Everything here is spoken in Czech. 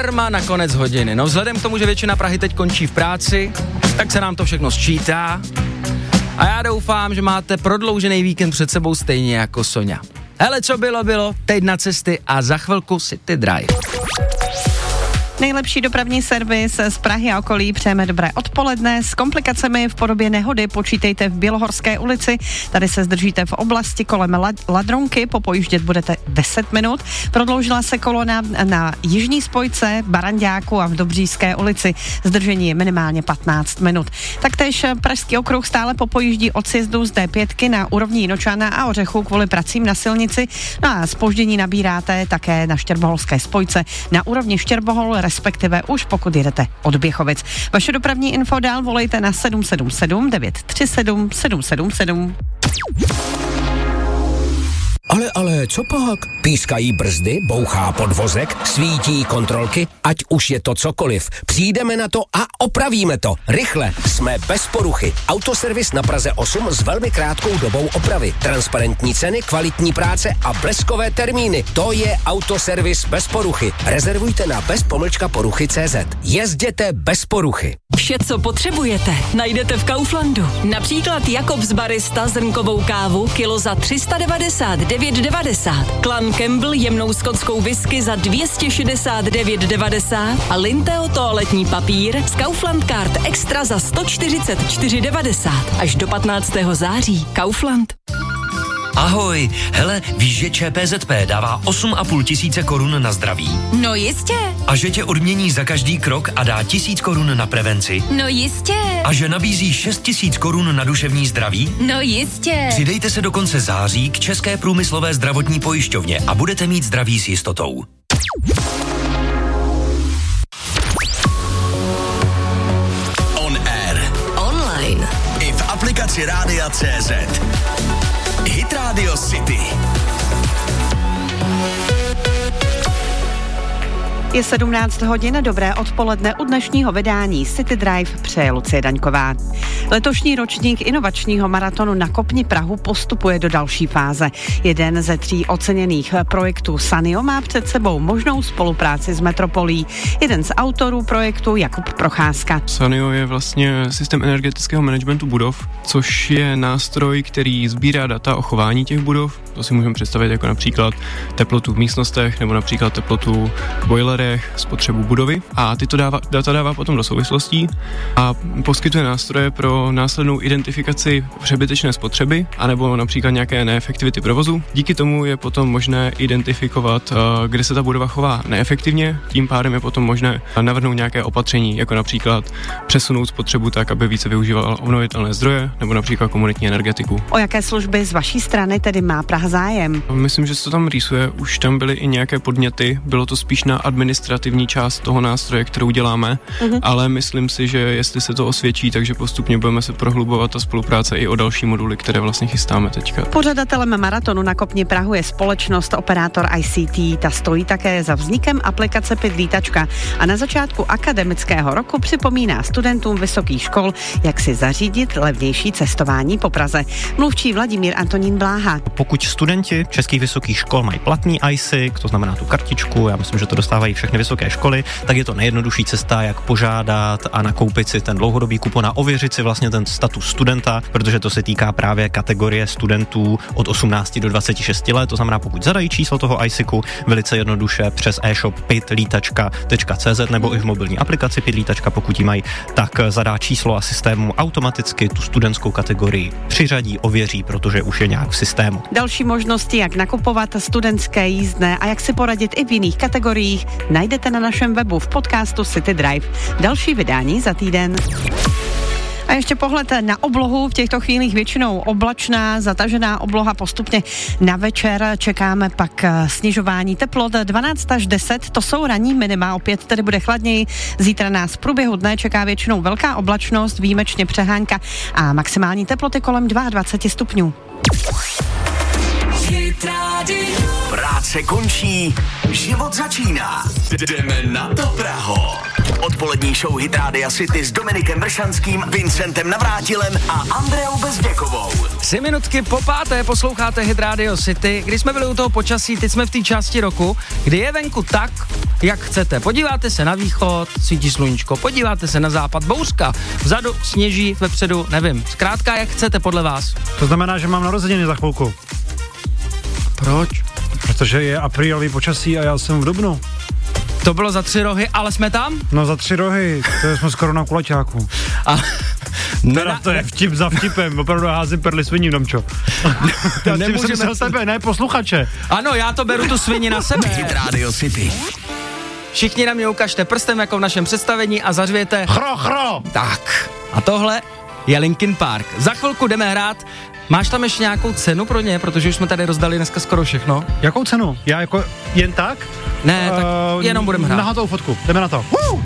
zdarma na konec hodiny. No vzhledem k tomu, že většina Prahy teď končí v práci, tak se nám to všechno sčítá. A já doufám, že máte prodloužený víkend před sebou stejně jako Sonja. Hele, co bylo, teď na cesty a za chvilku City Drive. Nejlepší dopravní servis z Prahy a okolí přejeme dobré odpoledne. S komplikacemi v podobě nehody počítejte v Bělohorské ulici. Tady se zdržíte v oblasti kolem Ladronky, popojíždět budete 10 minut. Prodloužila se kolona na jižní spojce, Baranďáku a v Dobříšské ulici. Zdržení je minimálně 15 minut. Taktéž Pražský okruh stále popojíždí od sjezdu z D5 na úrovni Jinočana a Ořechu kvůli pracím na silnici. No a zpoždění nabíráte také na Štěrboholské spojce na úrovni Štěrbohol, respektive už pokud jedete od Běchovic. Vaše dopravní info dál volejte na 777 937 777. Ale co pak? Pískají brzdy, bouchá podvozek, svítí kontrolky, ať už je to cokoliv. Přijdeme na to a opravíme to. Rychle, jsme bez poruchy. Autoservis na Praze 8 s velmi krátkou dobou opravy. Transparentní ceny, kvalitní práce a bleskové termíny. To je Autoservis bez poruchy. Rezervujte na bez-poruchy.cz. Jezděte bez poruchy. Vše, co potřebujete, najdete v Kauflandu. Například Jakobs Barista zrnkovou kávu kilo za 399,90. Clan Campbell jemnou skotskou whisky za 269,90 a Linteo toaletní papír z Kaufland Card Extra za 144,90. Až do 15. září. Kaufland. Ahoj, hele, víš, že ČPZP dává 8,5 tisíce korun na zdraví? No jistě. A že tě odmění za každý krok a dá 1000 korun na prevenci? No jistě. A že nabízí 6 000 korun na duševní zdraví? No jistě. Přidejte se do konce září k České průmyslové zdravotní pojišťovně a budete mít zdraví s jistotou. On air. Online. I v aplikaci Rádia.cz. Hit Radio City. Je 17 hodin, dobré odpoledne. U dnešního vydání City Drive přeje Lucie Daňková. Letošní ročník inovačního maratonu Na kopni Prahu postupuje do další fáze. Jeden ze 3 oceněných projektů Sanio má před sebou možnou spolupráci s Metropolí. Jeden z autorů projektu Jakub Procházka. Sanio je vlastně systém energetického managementu budov, což je nástroj, který sbírá data o chování těch budov. To si můžeme představit jako například teplotu v místnostech nebo například teplotu v boilerech, spotřebu budovy, a tyto data dává potom do souvislostí a poskytuje nástroje pro následnou identifikaci přebytečné spotřeby anebo například nějaké neefektivity provozu. Díky tomu je potom možné identifikovat, kde se ta budova chová neefektivně, tím pádem je potom možné navrhnout nějaké opatření, jako například přesunout spotřebu tak, aby více využíval obnovitelné zdroje nebo například komunitní energetiku. O jaké služby z vaší strany tedy má Praha zájem? Myslím, že se to tam rýsuje, už tam byly i nějaké podněty, bylo to spíš na administrativní část toho nástroje, kterou děláme, ale myslím si, že jestli se to osvědčí, takže postupně budeme se prohlubovat ta spolupráce i o další moduly, které vlastně chystáme teďka. Pořadatelem maratonu Na kopni Prahu je společnost Operátor ICT. Ta stojí také za vznikem aplikace Pytlítačka a na začátku akademického roku připomíná studentům vysokých škol, jak si zařídit levnější cestování po Praze. Mluvčí Vladimír Antonín Bláha. Pokud studenti českých vysokých škol mají platný ISIC, to znamená tu kartičku, já myslím, že to dostávají všechny vysoké školy, tak je to nejjednodušší cesta, jak požádat a nakoupit si ten dlouhodobý kupon a ověřit si vlastně ten status studenta, protože to se týká právě kategorie studentů od 18 do 26 let, to znamená, pokud zadají číslo toho ISICu velice jednoduše přes e-shop pytlítačka.cz nebo i v mobilní aplikaci Pytlítačka, pokud ji mají, tak zadá číslo a systému automaticky tu studentskou kategorii přiřadí, ověří, protože už je nějak v systému. Další možnosti, jak nakupovat studentské jízdné a jak si poradit i v jiných kategoriích, najdete na našem webu v podcastu City Drive. Další vydání za týden. A ještě pohled na oblohu, v těchto chvílích většinou oblačná, zatažená obloha, postupně na večer čekáme pak snižování teplot 12 až 10, to jsou ranní minima, opět tedy bude chladněji, zítra nás v průběhu dne čeká většinou velká oblačnost, výjimečně přehánka a maximální teploty kolem 22 stupňů. Práce končí, život začíná. Jdeme na to, Praho. Odpolední show Hit Rádia City s Dominikem Vršanským, Vincentem Navrátilem a Andreou Bezděkovou. 3 minutky po 5. posloucháte Hit Radio City. Když jsme byli u toho počasí, teď jsme v té části roku, kdy je venku tak, jak chcete. Podíváte se na východ, svítí sluníčko, podíváte se na západ, bouřka, vzadu sněží, vepředu, nevím. Zkrátka, jak chcete podle vás. To znamená, že mám narozeniny za chvilku. Proč? Protože je aprílový počasí a já jsem v dubnu. To bylo za 3 rohy, ale jsme tam? No za 3 rohy, to jsme skoro na kulaťáku. A teda to je vtip za vtipem, opravdu házím perly sviním, Domčo. Nemůžeme se o sebe, ne posluchače. Ano, já to beru tu svini na sebe. Hit Radio City. Všichni na mě ukažte prstem jako v našem představení a zařvěte chro. Tak. A tohle je Linkin Park. Za chvilku jdeme hrát. Máš tam ještě nějakou cenu pro ně, protože už jsme tady rozdali dneska skoro všechno. Jakou cenu? Já jako jen tak? Ne, tak jenom budeme hrát. Nahatou fotku, jdeme na to.